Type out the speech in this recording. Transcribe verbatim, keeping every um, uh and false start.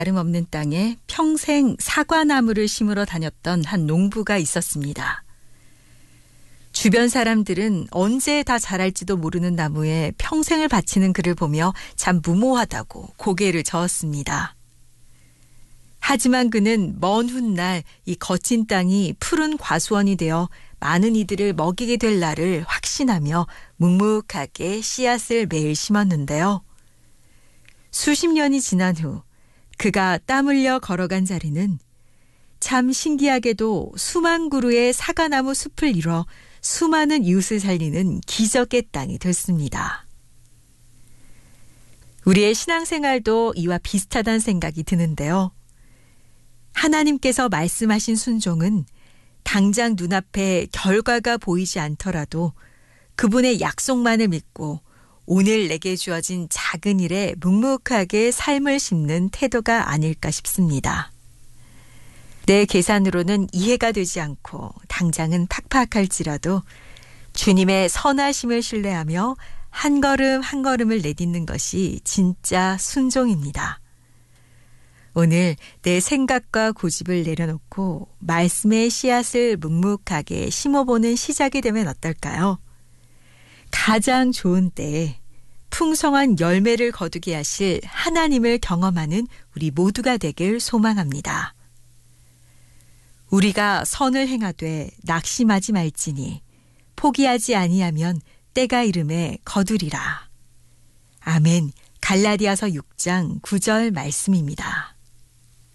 다름없는 땅에 평생 사과나무를 심으러 다녔던 한 농부가 있었습니다. 주변 사람들은 언제 다 자랄지도 모르는 나무에 평생을 바치는 그를 보며 참 무모하다고 고개를 저었습니다. 하지만 그는 먼 훗날 이 거친 땅이 푸른 과수원이 되어 많은 이들을 먹이게 될 날을 확신하며 묵묵하게 씨앗을 매일 심었는데요. 수십 년이 지난 후 그가 땀 흘려 걸어간 자리는 참 신기하게도 수만 그루의 사과나무 숲을 이뤄 수많은 이웃을 살리는 기적의 땅이 됐습니다. 우리의 신앙생활도 이와 비슷하다는 생각이 드는데요. 하나님께서 말씀하신 순종은 당장 눈앞에 결과가 보이지 않더라도 그분의 약속만을 믿고 오늘 내게 주어진 작은 일에 묵묵하게 삶을 심는 태도가 아닐까 싶습니다. 내 계산으로는 이해가 되지 않고 당장은 팍팍할지라도 주님의 선하심을 신뢰하며 한 걸음 한 걸음을 내딛는 것이 진짜 순종입니다. 오늘 내 생각과 고집을 내려놓고 말씀의 씨앗을 묵묵하게 심어보는 시작이 되면 어떨까요? 가장 좋은 때에 풍성한 열매를 거두게 하실 하나님을 경험하는 우리 모두가 되길 소망합니다. 우리가 선을 행하되 낙심하지 말지니 포기하지 아니하면 때가 이름에 거두리라. 아멘. 갈라디아서 육 장 구 절 말씀입니다.